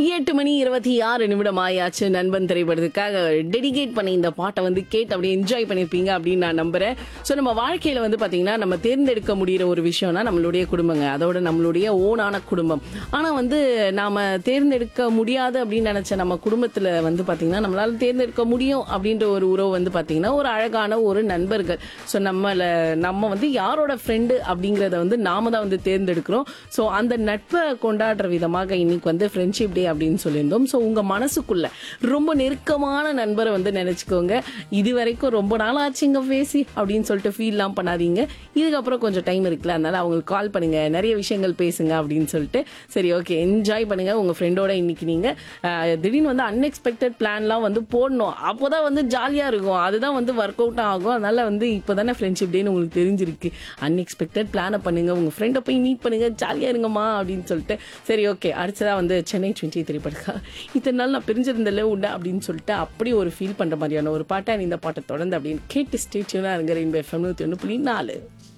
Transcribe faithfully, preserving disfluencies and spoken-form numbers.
எட்டு மணி இருபத்தி ஆறு நிமிடம் ஆயாச்சு. நண்பன் திரைப்படத்துக்காக டெடிகேட் பண்ணி இந்த பாட்டை வந்து கேட்டு அப்படியே என்ஜாய் பண்ணியிருப்பீங்க அப்படின்னு நான் நம்புறேன். ஸோ நம்ம வாழ்க்கையில வந்து பாத்தீங்கன்னா நம்ம தேர்ந்தெடுக்க முடியிற ஒரு விஷயம்னா நம்மளுடைய குடும்பங்க, அதோட நம்மளுடைய ஓனான குடும்பம். ஆனா வந்து நாம தேர்ந்தெடுக்க முடியாது அப்படின்னு நினைச்ச நம்ம குடும்பத்துல வந்து பாத்தீங்கன்னா நம்மளால தேர்ந்தெடுக்க முடியும் அப்படின்ற ஒரு உறவு வந்து பாத்தீங்கன்னா ஒரு அழகான ஒரு நண்பர்கள். ஸோ நம்மள நம்ம வந்து யாரோட ஃப்ரெண்டு அப்படிங்கறத வந்து நாம தான் வந்து தேர்ந்தெடுக்கிறோம். ஸோ அந்த நட்பை கொண்டாடுற விதமாக இன்னைக்கு வந்து ஃப்ரெண்ட்ஷிப் டே அப்படின்னு சொல்லியிருந்தோம். ஸோ உங்க மனசுக்குள்ள ரொம்ப நெருக்கமான நண்பரை வந்து நினைச்சுக்கோங்க. இது வரைக்கும் ரொம்ப நாள் ஆச்சுங்க பேசி அப்படின்னு சொல்லிட்டு ஃபீல்லாம் பண்ணாதீங்க. இதுக்கப்புறம் கொஞ்சம் டைம் இருக்குல்ல, அதனால அவங்களுக்கு கால் பண்ணுங்க, நிறைய விஷயங்கள் பேசுங்க அப்படின்னு சொல்லிட்டு. சரி, ஓகே, என்ஜாய் பண்ணுங்க உங்க ஃப்ரெண்டோட. இன்னைக்கு நீங்க அஹ், திடீர்னு வந்து அன்எக்ஸ்பெக்டட் பிளான்லாம் வந்து போடணும். அப்போதான் வந்து ஜாலியா இருக்கும், அதுதான் வந்து ஒர்க் அவுட் ஆகும். அதனால வந்து இப்போதானே ஃப்ரெண்ட்ஷிப் டேன்னு உங்களுக்கு தெரிஞ்சிருக்கு. அன்எக்ஸ்பெக்டட் பிளானை பண்ணுங்க, உங்க ஃப்ரெண்டை போய் மீட் பண்ணுங்க, ஜாலியா இருங்கம்மா அப்படின்னு சொல்லிட்டு. சரி, ஓகே, அடுத்ததா வந்து சென்னை டுவெண்ட்டி திரைப்படக்கா இத்தனை நாள் நான் பிரிஞ்சிருந்தல உண்டா அப்படின்னு சொல்லிட்டு அப்படி ஒரு ஃபீல் பண்ற மாதிரியான ஒரு பாட்டை இந்த பாட்டை தொடர்ந்து அப்படின்னு கேட்டு ஸ்டேட்யூனா இருங்க. ரெயின்போ எஃப்எம் நூற்றி ஒன்று புள்ளி நாலு.